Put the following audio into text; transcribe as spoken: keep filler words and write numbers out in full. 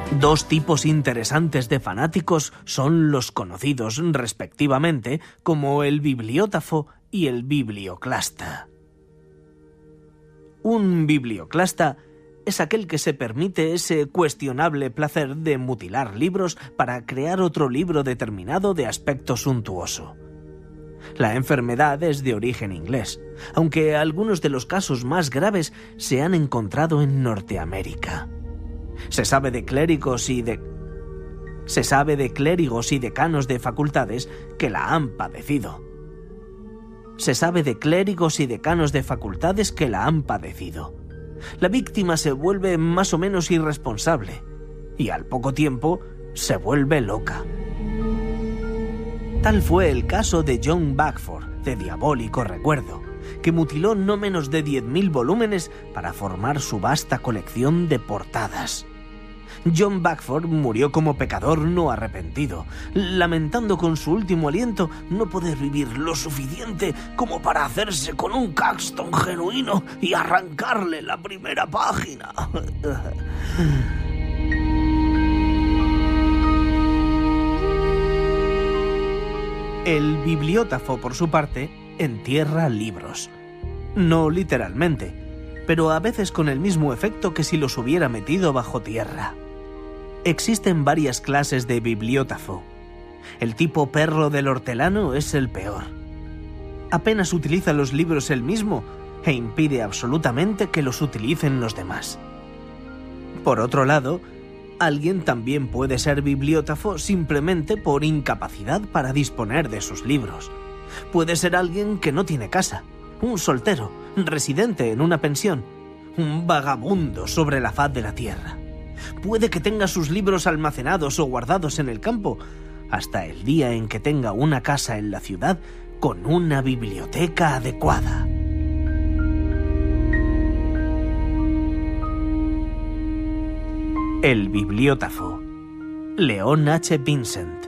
Dos tipos interesantes de fanáticos son los conocidos respectivamente como el bibliótafo y el biblioclasta. Un biblioclasta es aquel que se permite ese cuestionable placer de mutilar libros para crear otro libro determinado de aspecto suntuoso. La enfermedad es de origen inglés, aunque algunos de los casos más graves se han encontrado en Norteamérica. Se sabe de clérigos y de... Se sabe de clérigos y decanos de facultades que la han padecido. Se sabe de clérigos y decanos de facultades que la han padecido. La víctima se vuelve más o menos irresponsable y al poco tiempo se vuelve loca. Tal fue el caso de John Beckford, de diabólico recuerdo, que mutiló no menos de diez mil volúmenes para formar su vasta colección de portadas. John Beckford murió como pecador no arrepentido, lamentando con su último aliento no poder vivir lo suficiente como para hacerse con un Caxton genuino y arrancarle la primera página. El bibliótafo, por su parte, entierra libros. No literalmente, pero a veces con el mismo efecto que si los hubiera metido bajo tierra. Existen varias clases de bibliótafo. El tipo perro del hortelano es el peor. Apenas utiliza los libros él mismo e impide absolutamente que los utilicen los demás. Por otro lado, alguien también puede ser bibliótafo simplemente por incapacidad para disponer de sus libros. Puede ser alguien que no tiene casa, un soltero, residente en una pensión, un vagabundo sobre la faz de la tierra. Puede que tenga sus libros almacenados o guardados en el campo, hasta el día en que tenga una casa en la ciudad con una biblioteca adecuada. El bibliótafo. Leon H. Vincent.